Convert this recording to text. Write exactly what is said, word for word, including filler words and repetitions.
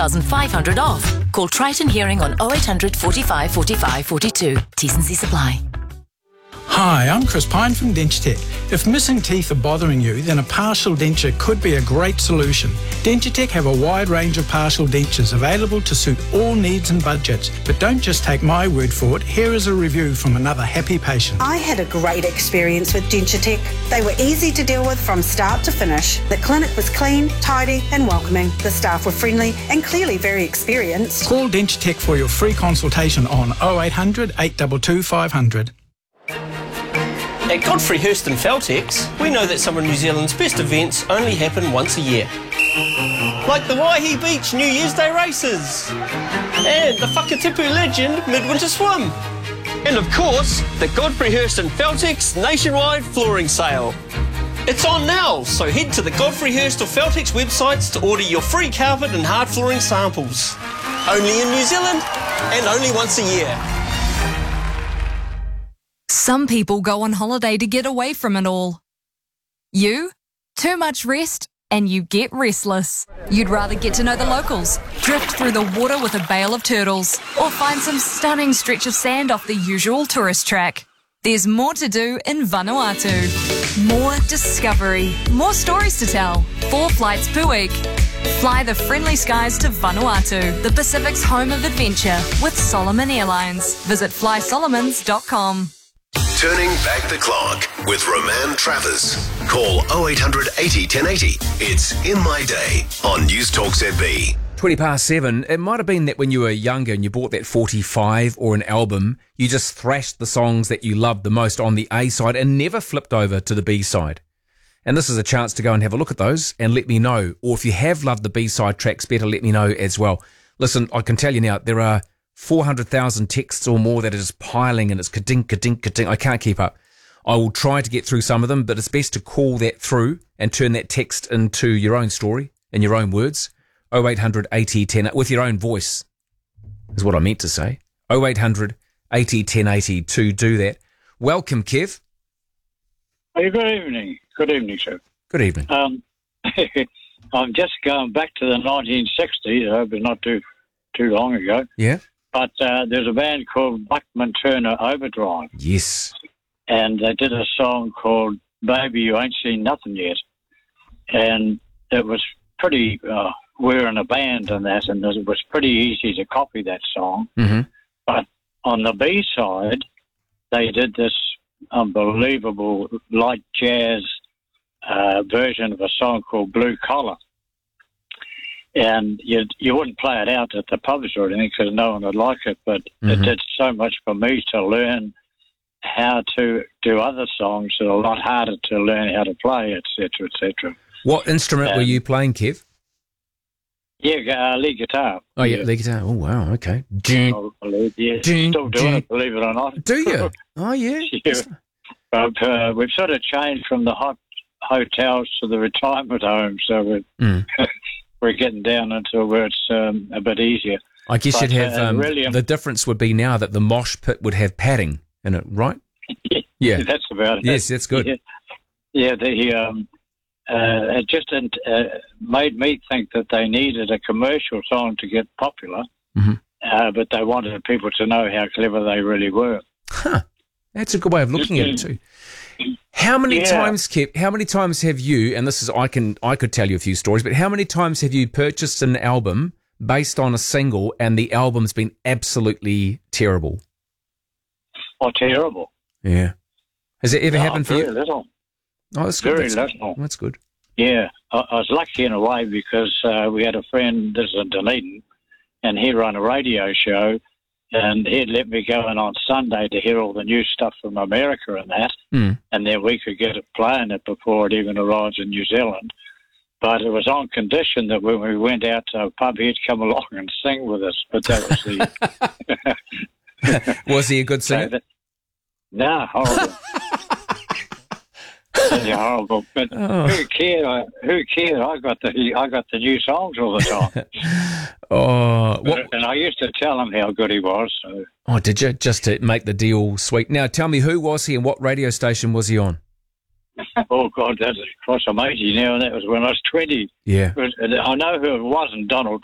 one thousand five hundred off. Call Triton Hearing on oh eight hundred forty-five forty-five forty-two. T's and C's apply. Hi, I'm Chris Pine from Dentitech. If missing teeth are bothering you, then a partial denture could be a great solution. Dentitech have a wide range of partial dentures available to suit all needs and budgets. But don't just take my word for it. Here is a review from another happy patient. I had a great experience with Dentitech. They were easy to deal with from start to finish. The clinic was clean, tidy and welcoming. The staff were friendly and clearly very experienced. Call Dentitech for your free consultation on oh eight hundred, eight two two, five hundred. At Godfrey Hirst and Feltex, we know that some of New Zealand's best events only happen once a year. Like the Waihi Beach New Year's Day races, and the Whakatipu Legend Midwinter Swim, and of course, the Godfrey Hirst and Feltex nationwide flooring sale. It's on now, so head to the Godfrey Hirst or Feltex websites to order your free carpet and hard flooring samples. Only in New Zealand, and only once a year. Some people go on holiday to get away from it all. You? Too much rest and you get restless. You'd rather get to know the locals, drift through the water with a bale of turtles, or find some stunning stretch of sand off the usual tourist track. There's more to do in Vanuatu. More discovery, more stories to tell. Four flights per week. Fly the friendly skies to Vanuatu, the Pacific's home of adventure, with Solomon Airlines. Visit fly solomons dot com. Turning back the clock with Roman Travers. Call oh eight hundred eighty ten eighty. It's In My Day on News Talk Z B. twenty past seven. It might have been that when you were younger and you bought that forty-five or an album, you just thrashed the songs that you loved the most on the A side and never flipped over to the B side. And this is a chance to go and have a look at those and let me know. Or if you have loved the B side tracks, better let me know as well. Listen, I can tell you now, there are four hundred thousand texts or more that is piling and it's ka-dink, ka-dink, ka-dink. I can't keep up. I will try to get through some of them, but it's best to call that through and turn that text into your own story in your own words. oh eight hundred eighty ten with your own voice is what I meant to say. oh eight hundred eighty ten eighty to do that. Welcome, Kev. Hey, good evening. Good evening, sir. Good evening. Um, I'm just going back to the nineteen sixties, uh, but not too too long ago. Yeah. But uh, there's a band called Buckman Turner Overdrive. Yes. And they did a song called Baby You Ain't Seen Nothing Yet. And it was pretty, uh, we were in a band and that, and it was pretty easy to copy that song. Mm-hmm. But on the B side, they did this unbelievable light jazz uh, version of a song called Blue Collar. And you you wouldn't play it out at the pubs or anything because no one would like it, but mm-hmm. it did so much for me to learn how to do other songs that are a lot harder to learn how to play, et cetera, et cetera. What instrument um, were you playing, Kev? Yeah, uh, lead guitar. Oh, yeah, yeah, lead guitar. Oh, wow, okay. I believe, yeah, still doing it, believe it or not. Do you? Oh, yeah. yeah. But uh, we've sort of changed from the hot hotels to the retirement homes, so we're... Mm. We're getting down into where it's um, a bit easier. I guess but, you'd have, uh, um, really, um, the difference would be now that the mosh pit would have padding in it, right? yeah, yeah. That's about it. Yes, that's good. Yeah, yeah the, um, uh, it just uh, made me think that they needed a commercial song to get popular, mm-hmm. uh, but they wanted people to know how clever they really were. Huh. That's a good way of looking at it too. How many yeah. times, Kip, how many times have you, and this is, I can, I could tell you a few stories, but how many times have you purchased an album based on a single and the album's been absolutely terrible? Oh, terrible. Yeah. Has it ever no, happened for very you? little. Oh, that's good. Very that's little. Good. That's good. Yeah. I, I was lucky in a way because uh, we had a friend, this is in Dunedin, and he ran a radio show. And he'd let me go in on Sunday to hear all the new stuff from America and that. Mm. And then we could get it playing it before it even arrives in New Zealand. But it was on condition that when we went out to a pub, he'd come along and sing with us. But that was the... Was he a good singer? So that, no, horrible. Yeah, horrible. But oh. who cared? I, who cared? I got the I got the new songs all the time. oh, but, and I used to tell him how good he was. So. Oh, did you? Just to make the deal sweet. Now, tell me, who was he and what radio station was he on? Oh God, that's across I'm eighty now, and that was when I was twenty. Yeah, I know who it wasn't. Donald